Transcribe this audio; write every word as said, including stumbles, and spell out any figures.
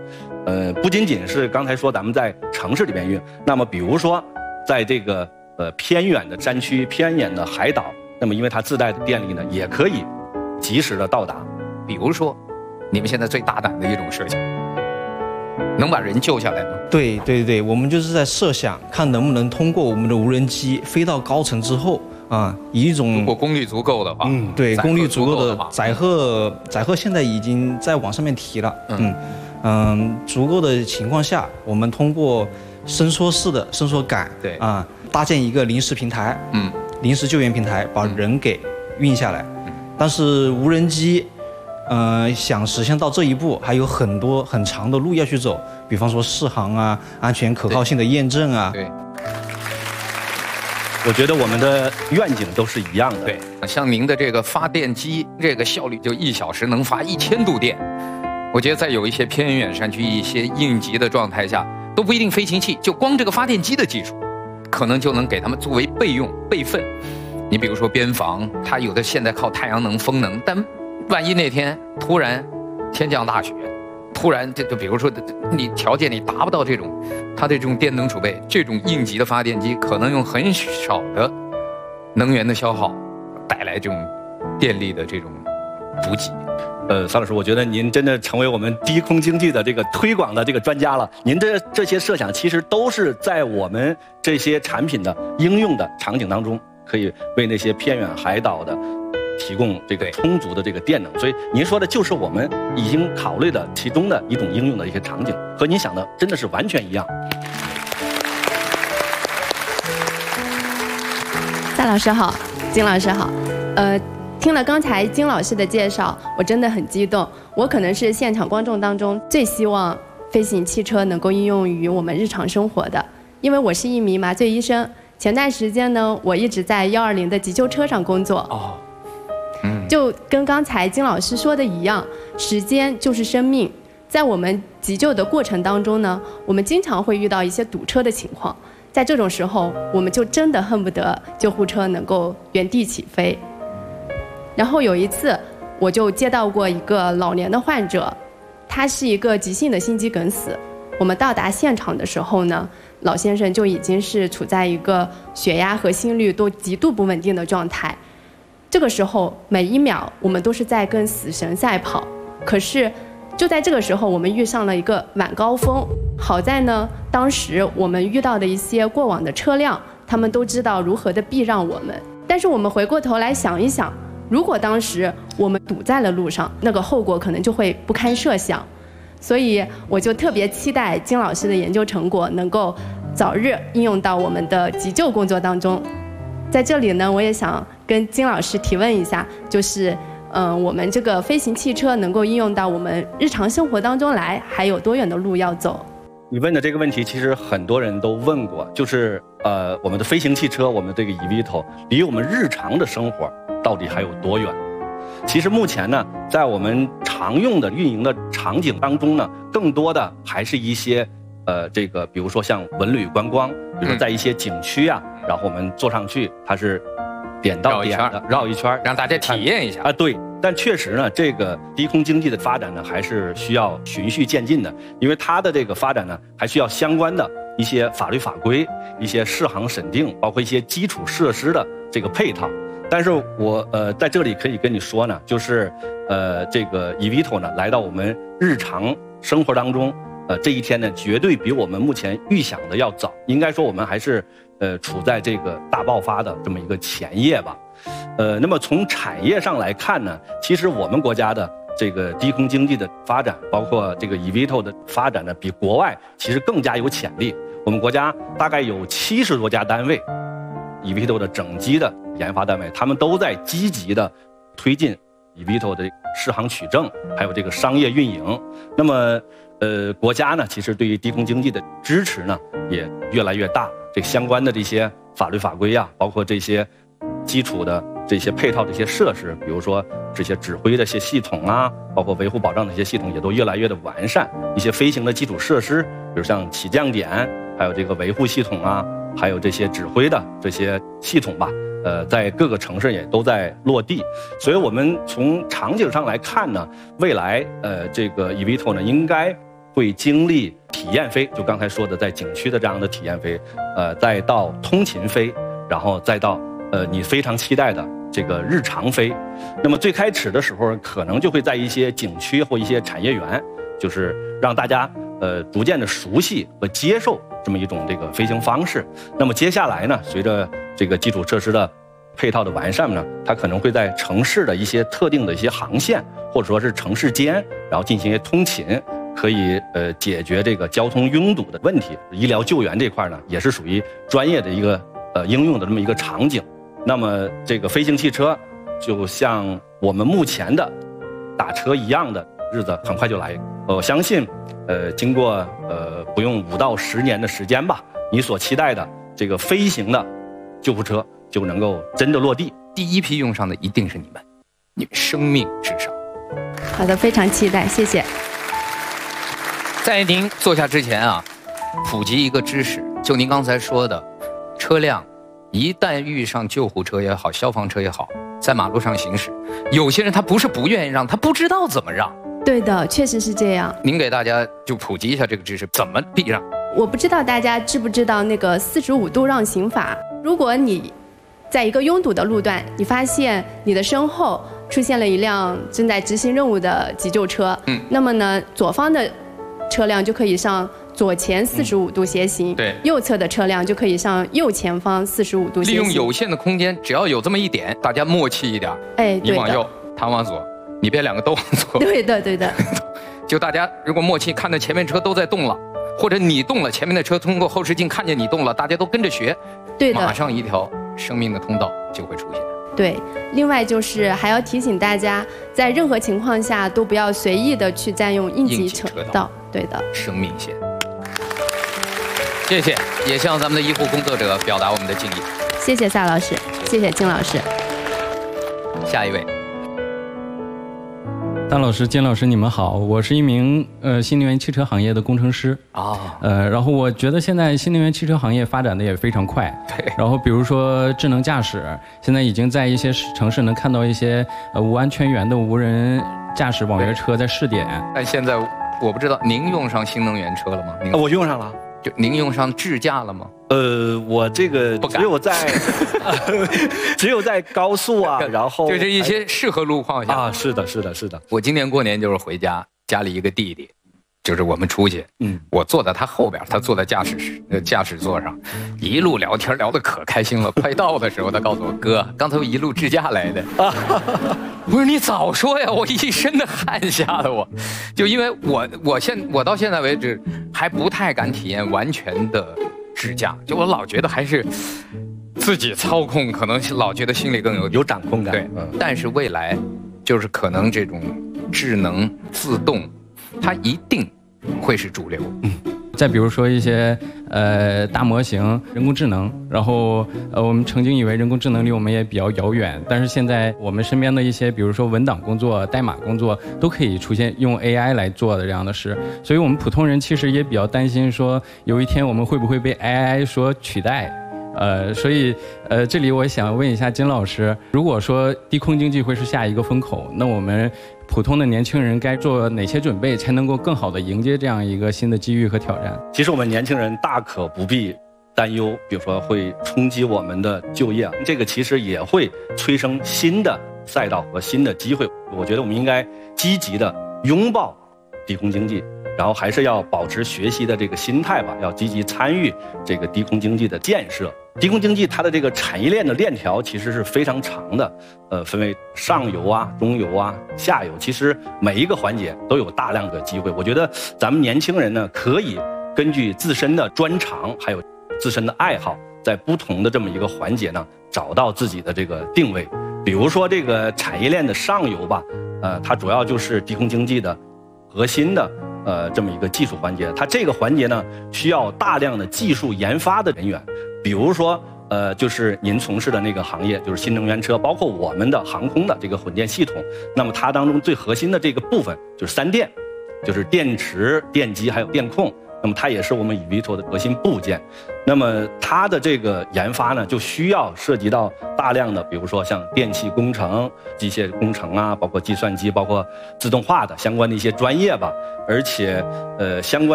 呃，不仅仅是刚才说咱们在城市里边运，那么比如说在这个呃偏远的山区、偏远的海岛，那么因为它自带的电力呢，也可以及时的到达。 比如说，你们现在最大胆的一种事情，能把人救下来吗？ 对对对，我们就是在设想，看能不能通过我们的无人机飞到高层之后啊，以一种如果功率足够的话， 嗯，对，功率足够的载荷，载荷现在已经在网上面提了，嗯嗯，足够的情况下，我们通过伸缩式的伸缩杆， 对啊，搭建一个临时平台，嗯，临时救援平台，把人给运下来。嗯、但是无人机，呃，想实现到这一步，还有很多很长的路要去走，比方说适航啊、安全可靠性的验证啊。 对。 我觉得我们的愿景都是一样的。 对，像您的这个发电机，这个效率就一小时能发一千度电。我觉得在有一些偏远山区、一些应急的状态下，都不一定飞行器，就光这个发电机的技术，可能就能给他们作为备用备份。你比如说边防，它有的现在靠太阳能、风能，但万一那天突然天降大雪，突然这就比如说你条件你达不到这种，它的这种电能储备，这种应急的发电机可能用很少的能源的消耗，带来这种电力的这种补给。 呃，桑老师，我觉得您真的成为我们低空经济的这个推广的这个专家了。您的这些设想其实都是在我们这些产品的应用的场景当中，可以为那些偏远海岛的提供这个充足的这个电能。所以您说的就是我们已经考虑的其中的一种应用的一些场景，和您想的真的是完全一样。 萨老师好，金老师好，呃。听了刚才金老师的介绍，我真的很激动。我可能是现场观众当中最希望飞行汽车能够应用于我们日常生活的，因为我是一名麻醉医生。前段时间呢，我一直在幺二零的急救车上工作。哦，嗯，就跟刚才金老师说的一样，时间就是生命。在我们急救的过程当中呢，我们经常会遇到一些堵车的情况，在这种时候，我们就真的恨不得救护车能够原地起飞。然后有一次，我就接到过一个老年的患者，他是一个急性的心肌梗死。我们到达现场的时候呢，老先生就已经是处在一个血压和心率都极度不稳定的状态。这个时候，每一秒我们都是在跟死神赛跑。可是，就在这个时候，我们遇上了一个晚高峰。好在呢，当时我们遇到的一些过往的车辆，他们都知道如何的避让我们。但是我们回过头来想一想，如果当时我们堵在了路上，那个后果可能就会不堪设想。所以我就特别期待金老师的研究成果能够早日应用到我们的急救工作当中。在这里呢，我也想跟金老师提问一下，就是嗯、呃，我们这个飞行汽车能够应用到我们日常生活当中来，还有多远的路要走？ 你问的这个问题，其实很多人都问过，就是呃，我们的飞行汽车，我们这个 eVTOL 离我们日常的生活到底还有多远？其实目前呢，在我们常用的运营的场景当中呢，更多的还是一些呃，这个比如说像文旅观光，比如说在一些景区啊，嗯、然后我们坐上去，它是点到点的绕一圈， 让大家体验一下啊。对，但确实呢，这个低空经济的发展呢，还是需要循序渐进的，因为它的这个发展呢，还需要相关的一些法律法规、一些适航审定，包括一些基础设施的这个配套。但是我呃在这里可以跟你说呢，就是呃这个 eVTOL 呢来到我们日常生活当中，呃这一天呢绝对比我们目前预想的要早。应该说我们还是呃处在这个大爆发的这么一个前夜吧。呃，那么从产业上来看呢，其实我们国家的这个低空经济的发展，包括这个 eVTOL 的发展呢，比国外其实更加有潜力。我们国家大概有七十多家单位。eVTOL 的整机的研发单位，他们都在积极的推进 eVTOL 的适航取证，还有这个商业运营。那么，呃，国家呢，其实对于低空经济的支持呢，也越来越大。这相关的这些法律法规啊，包括这些基础的这些配套的一些设施，比如说这些指挥的一些系统啊，包括维护保障的一些系统，也都越来越的完善。一些飞行的基础设施，比如像起降点，还有这个维护系统啊。还有这些指挥的这些系统吧，呃，在各个城市也都在落地，所以我们从场景上来看呢，未来呃这个 eVTOL 呢应该会经历体验飞，就刚才说的在景区的这样的体验飞，呃，再到通勤飞，然后再到呃你非常期待的这个日常飞。那么最开始的时候，可能就会在一些景区或一些产业园，就是让大家呃逐渐的熟悉和接受这么一种这个飞行方式。那么接下来呢，随着这个基础设施的配套的完善呢，它可能会在城市的一些特定的一些航线，或者说是城市间，然后进行一些通勤，可以呃解决这个交通拥堵的问题。医疗救援这块呢，也是属于专业的一个呃应用的这么一个场景。那么这个飞行汽车，就像我们目前的打车一样的日子，很快就来。我相信，呃，经过呃不用五到十年的时间吧，你所期待的这个飞行的救护车就能够真的落地。 第一批用上的一定是你们，你们生命至上。 好的，非常期待，谢谢。 在您坐下之前啊，普及一个知识，就您刚才说的，车辆一旦遇上救护车也好，消防车也好，在马路上行驶，有些人他不是不愿意让，他不知道怎么让。 对的，确实是这样。 您给大家就普及一下这个知识，怎么避让？ 我不知道大家知不知道那个四十五度让行法。如果你在一个拥堵的路段，你发现你的身后出现了一辆正在执行任务的急救车，嗯，那么呢，左方的车辆就可以上左前四十五度斜行，嗯，对，右侧的车辆就可以上右前方四十五度斜行。利用有限的空间，只要有这么一点，大家默契一点， 哎， 你往右，他往左，你别两个都往左。 对的，对的。 就大家如果默契，看到前面车都在动了，或者你动了，前面的车通过后视镜看见你动了，大家都跟着学， 对的， 马上一条生命的通道就会出现。 对，另外就是还要提醒大家，在任何情况下都不要随意的去占用应急车道。对的， 生命线。谢谢，也向咱们的医护工作者表达我们的敬意。 谢谢萨老师，谢谢金老师。 下一位。 大老师、金老师，你们好，我是一名呃新能源汽车行业的工程师啊、哦，呃，然后我觉得现在新能源汽车行业发展的也非常快，对。然后比如说智能驾驶，现在已经在一些城市能看到一些呃无安全员的无人驾驶网约车在试点。 但现在我不知道您用上新能源车了吗？您我用上了。 就您用上智驾了吗？ 呃，我这个只有在只有在高速啊，然后就是一些适合路况下啊，是的，是的，是的。 我今年过年就是回家，家里一个弟弟，就是我们出去，嗯，我坐在他后边，他坐在驾驶室呃驾驶座上，一路聊天聊得可开心了。快到的时候，他告诉我哥，刚才我一路自驾来的。我说你早说呀，我一身的汗吓得我，就因为我我现我到现在为止还不太敢体验完全的自驾，就我老觉得还是自己操控，可能老觉得心里更有有掌控感。 对，嗯、但是未来就是可能这种智能自动，它一定会是主流。嗯。 再比如说一些呃大模型、人工智能，然后呃我们曾经以为人工智能离我们也比较遥远，但是现在我们身边的一些，比如说文档工作、代码工作，都可以出现用 A I 来做的这样的事。所以我们普通人其实也比较担心，说有一天我们会不会被 A I 所取代。呃，所以呃，这里我想问一下金老师，如果说低空经济会是下一个风口，那我们普通的年轻人该做哪些准备，才能够更好的迎接这样一个新的机遇和挑战？ 其实我们年轻人大可不必担忧，比如说会冲击我们的就业，这个其实也会催生新的赛道和新的机会。我觉得我们应该积极的拥抱低空经济。然后还是要保持学习的这个心态吧，要积极参与这个低空经济的建设。低空经济它的这个产业链的链条其实是非常长的，呃，分为上游啊、中游啊、下游，其实每一个环节都有大量的机会。我觉得咱们年轻人呢，可以根据自身的专长还有自身的爱好，在不同的这么一个环节呢，找到自己的这个定位。比如说这个产业链的上游吧，呃，它主要就是低空经济的核心的。呃，这么一个技术环节，它这个环节呢，需要大量的技术研发的人员，比如说，呃，就是您从事的那个行业，就是新能源车，包括我们的航空的这个混电系统，那么它当中最核心的这个部分就是三电，就是电池、电机还有电控， 那么它也是我们 in vitro 的核心部件。那么它的这个研发呢，就需要涉及到大量的，比如说像电气工程、机械工程啊，包括计算机、包括自动化的相关的一些专业吧，而且呃相关。